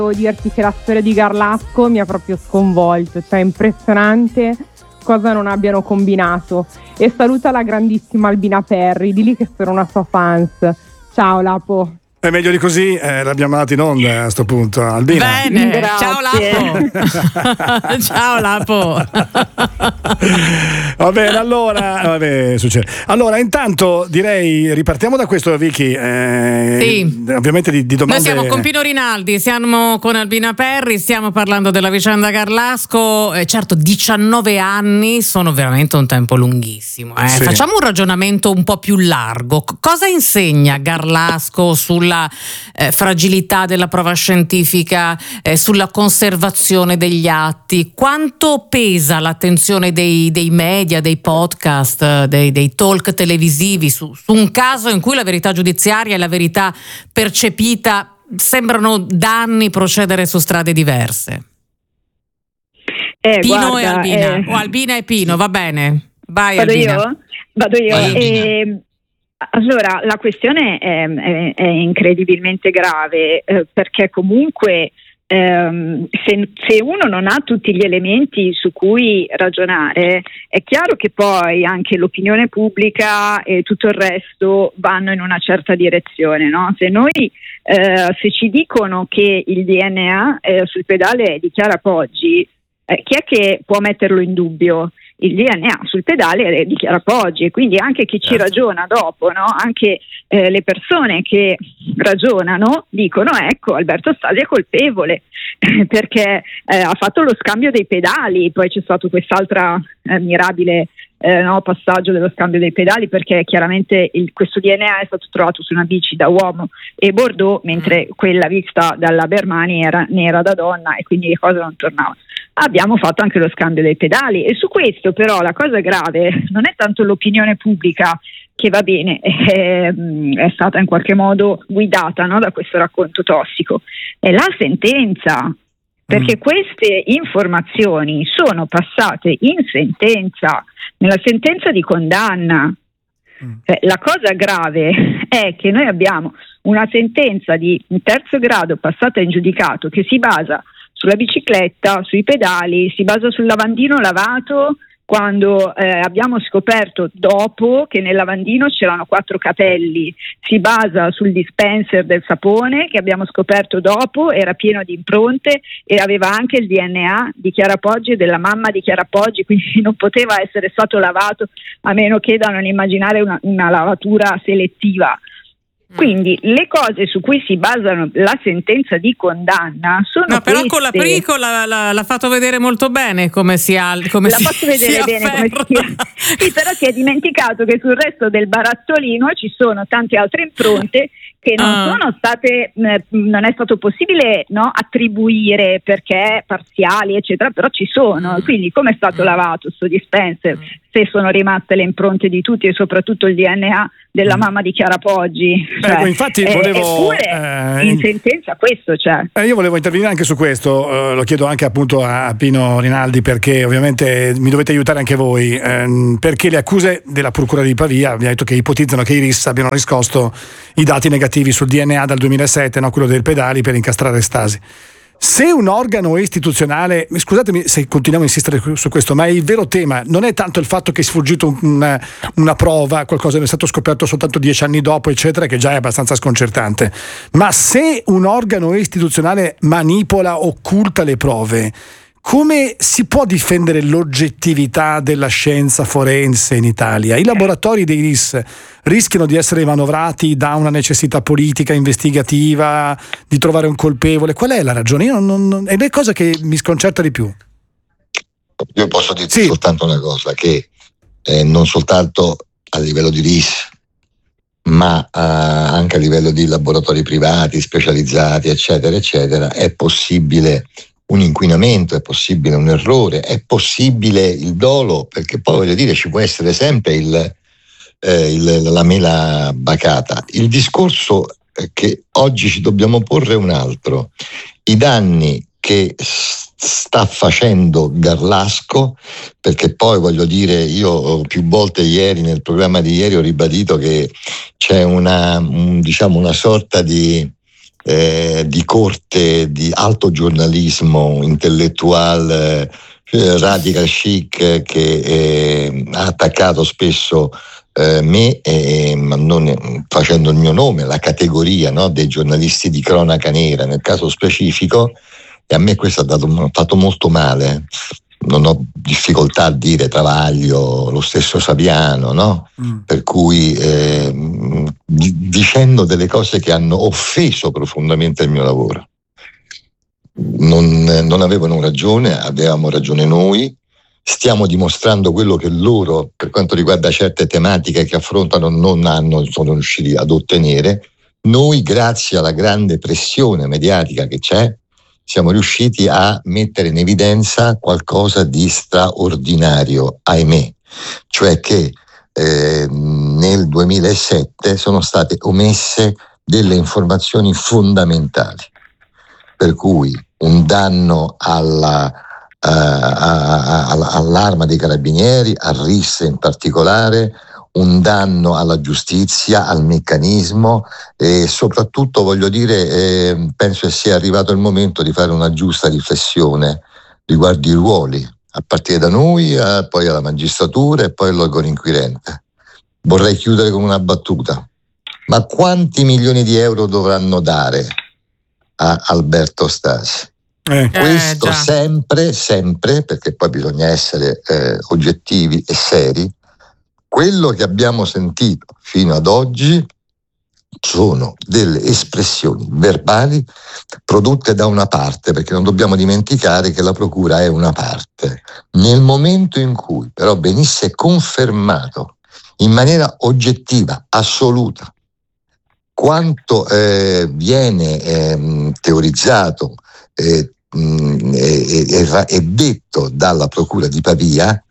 Devo dirti che la storia di Garlasco mi ha proprio sconvolto, cioè impressionante cosa non abbiano combinato. E saluta la grandissima Albina Perri, di lì che sono una sua fans. Ciao Lapo. È meglio di così, l'abbiamo mandato in onda a sto punto, Albina. Bene, Grazie. ciao Lapo. Ciao Lapo. Va bene, allora succede. Allora, intanto direi ripartiamo da questo, Vicky. Sì. Ovviamente di domande. Noi siamo con Pino Rinaldi, siamo con Albina Perri, stiamo parlando della vicenda Garlasco. Certo, 19 anni sono veramente un tempo lunghissimo. Sì. Facciamo un ragionamento un po' più largo. Cosa insegna Garlasco sulla fragilità della prova scientifica, sulla conservazione degli atti? Quanto pesa l'attenzione dei media, dei podcast, dei talk televisivi su un caso in cui la verità giudiziaria e la verità percepita sembrano da anni procedere su strade diverse? Pino guarda, e Albina, o Albina e Pino, va bene. Vai, Vado Albina. io? Vado io. Allora, la questione è incredibilmente grave, perché comunque se uno non ha tutti gli elementi su cui ragionare, è chiaro che poi anche l'opinione pubblica e tutto il resto vanno in una certa direzione, no? Se ci dicono che il DNA sul pedale è di Chiara Poggi, chi è che può metterlo in dubbio? Il DNA sul pedale è di Chiara Poggi, e quindi anche chi ci ragiona dopo, no? Anche le persone che ragionano dicono: ecco, Alberto Stasi è colpevole perché ha fatto lo scambio dei pedali. Poi c'è stato quest'altra mirabile passaggio dello scambio dei pedali, perché chiaramente questo DNA è stato trovato su una bici da uomo e Bordeaux, mentre quella vista dalla Bermani era nera da donna, e quindi le cose non tornavano. Abbiamo fatto anche lo scambio dei pedali, e su questo però la cosa grave non è tanto l'opinione pubblica, che va bene, è stata in qualche modo guidata, no, da questo racconto tossico, è la sentenza, perché queste informazioni sono passate in sentenza, nella sentenza di condanna. La cosa grave è che noi abbiamo una sentenza di terzo grado passata in giudicato che si basa sulla bicicletta, sui pedali, si basa sul lavandino lavato, quando abbiamo scoperto dopo che nel lavandino c'erano 4 capelli, si basa sul dispenser del sapone che abbiamo scoperto dopo, era pieno di impronte e aveva anche il DNA di Chiara Poggi e della mamma di Chiara Poggi, quindi non poteva essere stato lavato a meno che da non immaginare una lavatura selettiva. Quindi le cose su cui si basano la sentenza di condanna sono però queste. con la pericola l'ha fatto vedere molto bene come posso vedere bene come sì, però si è dimenticato che sul resto del barattolino ci sono tante altre impronte che non sono state, non è stato possibile, no, attribuire perché parziali eccetera, però ci sono. Quindi come è stato lavato sto dispenser, se sono rimaste le impronte di tutti e soprattutto il DNA della mamma di Chiara Poggi, infatti volevo eppure in sentenza questo c'è. Io volevo intervenire anche su questo, lo chiedo anche appunto a Pino Rinaldi, perché ovviamente mi dovete aiutare anche voi, perché le accuse della procura di Pavia vi ha detto che ipotizzano che i RIS abbiano riscosso i dati negativi sul DNA dal 2007, no, quello dei pedali, per incastrare Stasi. Se un organo istituzionale, scusatemi se continuiamo a insistere su questo, ma il vero tema non è tanto il fatto che è sfuggito una prova, qualcosa che è stato scoperto soltanto 10 anni dopo, eccetera, che già è abbastanza sconcertante, ma se un organo istituzionale manipola, occulta le prove, come si può difendere l'oggettività della scienza forense in Italia? I laboratori dei RIS rischiano di essere manovrati da una necessità politica, investigativa, di trovare un colpevole. Qual è la ragione? È la cosa che mi sconcerta di più. Io posso dirti soltanto una cosa, che non soltanto a livello di RIS, ma anche a livello di laboratori privati, specializzati, eccetera, eccetera, è possibile un inquinamento, è possibile un errore, è possibile il dolo, perché poi voglio dire ci può essere sempre la mela bacata. Il discorso che oggi ci dobbiamo porre è un altro: i danni che sta facendo Garlasco, perché poi voglio dire, io più volte ieri nel programma di ieri ho ribadito che c'è una sorta di di corte, di alto giornalismo intellettuale, radical chic, che ha attaccato spesso me, ma non facendo il mio nome, la categoria, no, dei giornalisti di cronaca nera nel caso specifico, e a me questo ha fatto molto male. Non ho difficoltà a dire Travaglio, lo stesso Saviano, no? Per cui dicendo delle cose che hanno offeso profondamente il mio lavoro. Non avevano ragione, avevamo ragione noi. Stiamo dimostrando quello che loro, per quanto riguarda certe tematiche che affrontano, sono riusciti ad ottenere. Noi, grazie alla grande pressione mediatica che c'è, siamo riusciti a mettere in evidenza qualcosa di straordinario, ahimè, cioè che nel 2007 sono state omesse delle informazioni fondamentali, per cui un danno all'arma dei carabinieri, al RIS in particolare, un danno alla giustizia, al meccanismo, e soprattutto voglio dire, penso che sia arrivato il momento di fare una giusta riflessione riguardo i ruoli, a partire da noi, poi alla magistratura e poi all'organo inquirente. Vorrei chiudere con una battuta: ma quanti milioni di euro dovranno dare a Alberto Stasi? Questo sempre, perché poi bisogna essere oggettivi e seri. Quello che abbiamo sentito fino ad oggi sono delle espressioni verbali prodotte da una parte, perché non dobbiamo dimenticare che la procura è una parte. Nel momento in cui però venisse confermato in maniera oggettiva, assoluta, quanto viene teorizzato e detto dalla procura di Pavia,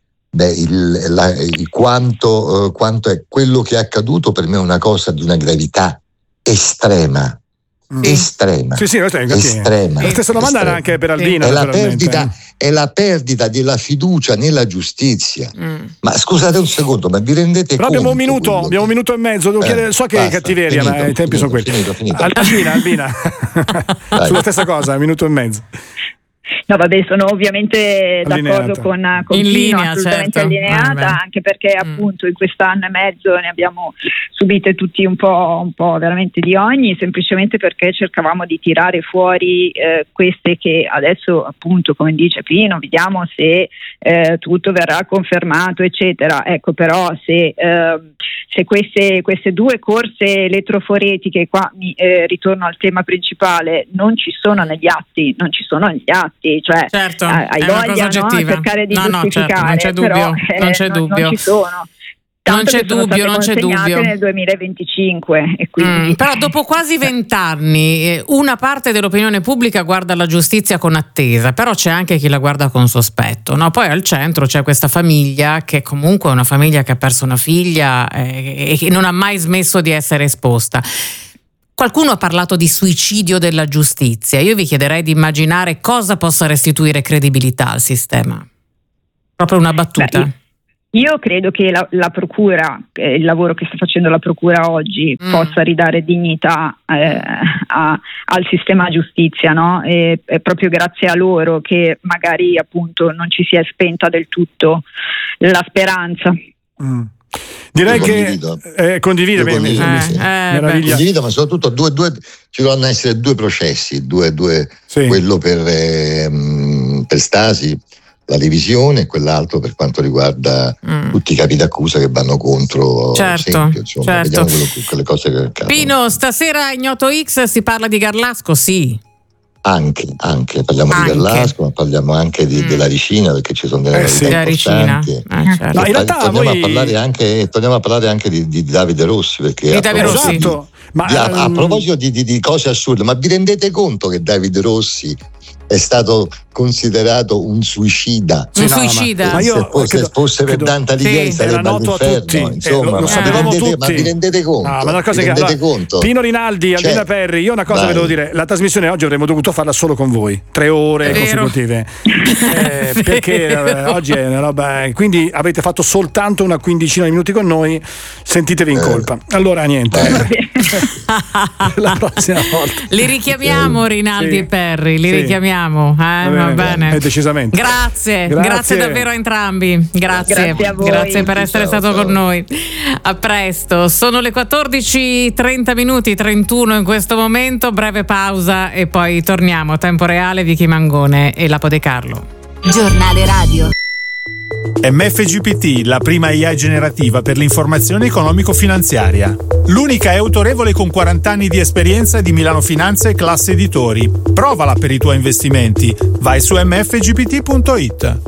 quanto è quello che è accaduto, per me è una cosa di una gravità estrema. Estrema. Sì, estrema. La stessa domanda era anche per Albina. È la perdita della fiducia nella giustizia. Ma scusate un secondo, ma vi rendete conto? Abbiamo un minuto e mezzo, devo chiedere, so che basta, cattiveria, ma i tempi sono quelli. Finito. Albina. Sulla stessa cosa, un minuto e mezzo. No, vabbè, sono ovviamente d'accordo con Pino, assolutamente certo. Allineata, anche perché appunto in quest'anno e mezzo ne abbiamo subite tutti un po' veramente di ogni, semplicemente perché cercavamo di tirare fuori queste che adesso appunto, come dice Pino, vediamo se tutto verrà confermato eccetera. Ecco, però se queste due corse elettroforetiche, qua ritorno al tema principale, non ci sono negli atti, cioè certo, hai voglia, no, a cercare di giustificare, certo, non c'è dubbio. Non ci sono. Non c'è dubbio nel 2025 e quindi... Però dopo quasi 20 anni una parte dell'opinione pubblica guarda la giustizia con attesa, però c'è anche chi la guarda con sospetto, no? Poi al centro c'è questa famiglia che comunque è una famiglia che ha perso una figlia e che non ha mai smesso di essere esposta. Qualcuno ha parlato di suicidio della giustizia. Io vi chiederei di immaginare cosa possa restituire credibilità al sistema. Proprio una battuta. Io credo che la procura, il lavoro che sta facendo la procura oggi, possa ridare dignità al sistema giustizia, no? E proprio grazie a loro che magari appunto non ci si è spenta del tutto la speranza. Direi che condivido, ma soprattutto ci dovranno essere due processi, sì. Quello per Stasi, la divisione, e quell'altro per quanto riguarda tutti i capi d'accusa che vanno contro Sempio, insomma, certo. Vediamo quelle cose che accadono. Pino, stasera Ignoto X si parla di Garlasco, sì. Anche parliamo di Garlasco, ma parliamo anche della Ricina, perché ci sono delle novità importanti. Certo. No, in realtà torniamo a parlare anche di Davide Rossi, perché esatto. A proposito di cose assurde, ma vi rendete conto che Davide Rossi è stato considerato un suicida? Ma io se fosse per Dante Alighieri sarebbe all'inferno, insomma, lo sapevamo tutti. Ma vi rendete conto? Ma una cosa conto? Pino Rinaldi, Albina Perri, io una cosa ve devo dire: la trasmissione oggi avremmo dovuto farla solo con voi, 3 ore consecutive, perché oggi è una roba, quindi avete fatto soltanto una quindicina di minuti con noi, sentitevi in colpa. Allora niente. La prossima volta. Li richiamiamo Rinaldi e Perri, li richiamiamo. Va bene. Decisamente. Grazie davvero a entrambi. Grazie a voi. Grazie per essere stato con noi. A presto. Sono le 14:30, 31 in questo momento. Breve pausa e poi torniamo a tempo reale. Vicky Mangone e Lapo De Carlo. Giornale radio. MFGPT, la prima AI generativa per l'informazione economico-finanziaria. L'unica è autorevole con 40 anni di esperienza di Milano Finanza e Classe Editori. Provala per i tuoi investimenti. Vai su mfgpt.it.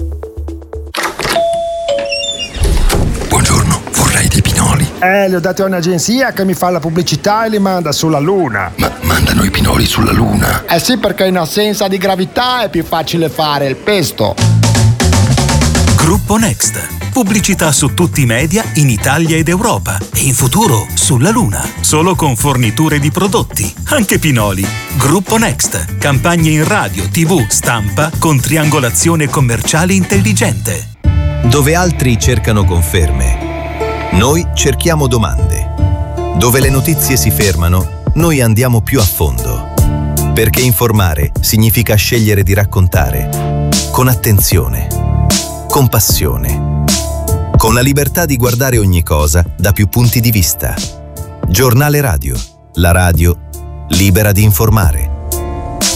Buongiorno, vorrei dei pinoli. Li ho dati a un'agenzia che mi fa la pubblicità e li manda sulla Luna. Ma mandano i pinoli sulla Luna? Sì, perché in assenza di gravità è più facile fare il pesto. Gruppo Next. Pubblicità su tutti i media in Italia ed Europa e in futuro sulla Luna. Solo con forniture di prodotti, anche pinoli. Gruppo Next. Campagne in radio, TV, stampa con triangolazione commerciale intelligente. Dove altri cercano conferme, noi cerchiamo domande. Dove le notizie si fermano, noi andiamo più a fondo. Perché informare significa scegliere di raccontare con attenzione, con passione, con la libertà di guardare ogni cosa da più punti di vista. Giornale radio, la radio libera di informare.